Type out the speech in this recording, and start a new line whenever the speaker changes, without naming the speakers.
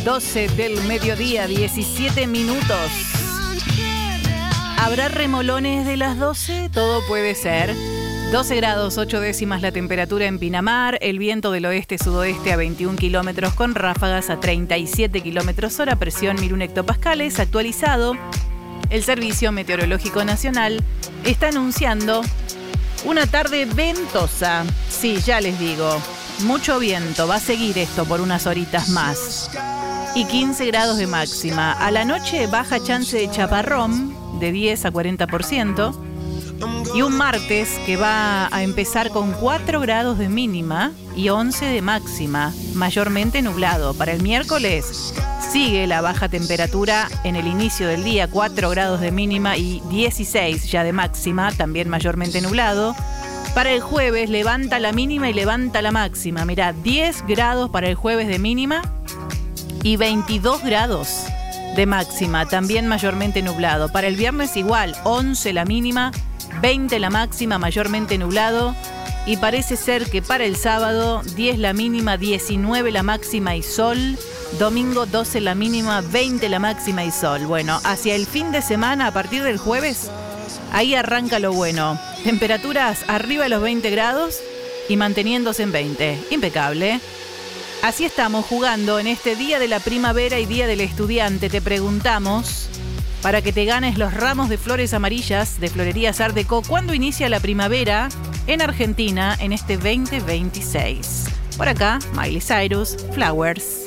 12 del mediodía, 17 minutos. ¿Habrá remolones de las 12? Todo puede ser. 12 grados 8 décimas la temperatura en Pinamar, el viento del oeste-sudoeste a 21 kilómetros con ráfagas a 37 kilómetros hora, presión 1001 hectopascales. Actualizado, el Servicio Meteorológico Nacional está anunciando una tarde ventosa. Sí, ya les digo, mucho viento, va a seguir esto por unas horitas más. Y 15 grados de máxima. A la noche baja chance de chaparrón de 10 a 40%. Y un martes que va a empezar con 4 grados de mínima y 11 de máxima, mayormente nublado. Para el miércoles sigue la baja temperatura en el inicio del día, 4 grados de mínima y 16 ya de máxima, también mayormente nublado. Para el jueves levanta la mínima y levanta la máxima. Mirá, 10 grados para el jueves de mínima y 22 grados de máxima, también mayormente nublado. Para el viernes igual, 11 la mínima, 20 la máxima, mayormente nublado. Y parece ser que para el sábado, 10 la mínima, 19 la máxima y sol. Domingo, 12 la mínima, 20 la máxima y sol. Bueno, hacia el fin de semana, a partir del jueves, ahí arranca lo bueno. Temperaturas arriba de los 20 grados y manteniéndose en 20. Impecable. Así estamos jugando en este Día de la Primavera y Día del Estudiante. Te preguntamos, para que te ganes los ramos de flores amarillas de Florerías Art Deco, ¿cuándo inicia la primavera en Argentina en este 2026? Por acá, Miley Cyrus, Flowers.